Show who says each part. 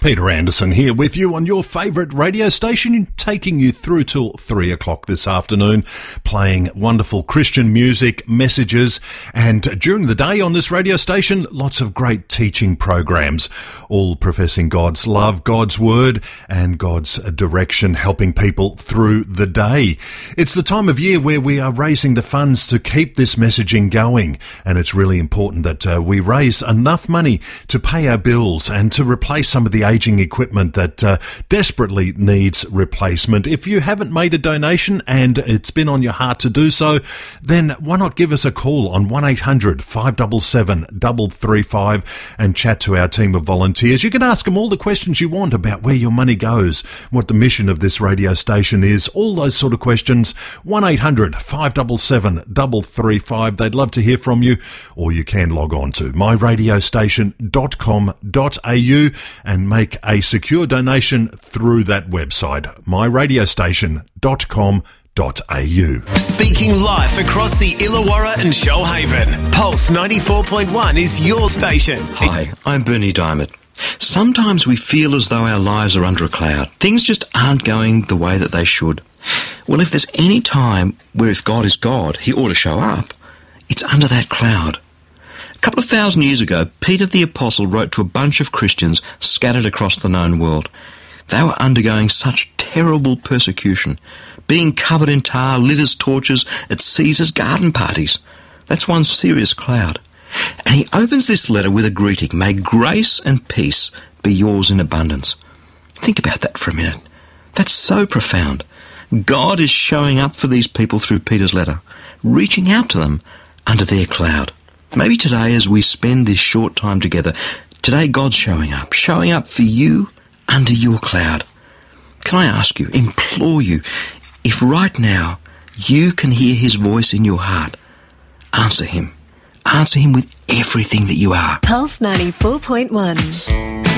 Speaker 1: Peter Anderson here with you on your favourite radio station, taking you through till 3 o'clock this afternoon, playing wonderful Christian music, messages, and during the day on this radio station, lots of great teaching programs, all professing God's love, God's word, and God's direction, helping people through the day. It's the time of year where we are raising the funds to keep this messaging going, and it's really important that we raise enough money to pay our bills and to replace some of the aging equipment that desperately needs replacement. If you haven't made a donation and it's been on your heart to do so, then why not give us a call on 1-800-577-335 and chat to our team of volunteers. You can ask them all the questions you want about where your money goes, what the mission of this radio station is, all those sort of questions. 1-800-577-335. They'd love to hear from you, or you can log on to myradiostation.com.au and make a secure donation through that website, myradiostation.com.au.
Speaker 2: Speaking live across the Illawarra and Shoalhaven, Pulse 94.1 is your station.
Speaker 3: Hi, I'm Bernie Diamond. Sometimes we feel as though our lives are under a cloud. Things just aren't going the way that they should. Well, if there's any time where if God is God, he ought to show up, it's under that cloud. A couple of thousand years ago, Peter the Apostle wrote to a bunch of Christians scattered across the known world. They were undergoing such terrible persecution, being covered in tar, lit as torches at Caesar's garden parties. That's one serious cloud. And he opens this letter with a greeting, "May grace and peace be yours in abundance." Think about that for a minute. That's so profound. God is showing up for these people through Peter's letter, reaching out to them under their cloud. Maybe today, as we spend this short time together, today God's showing up for you under your cloud. Can I ask you, implore you, if right now you can hear his voice in your heart, answer him. Answer him with everything that you are.
Speaker 4: Pulse 94.1.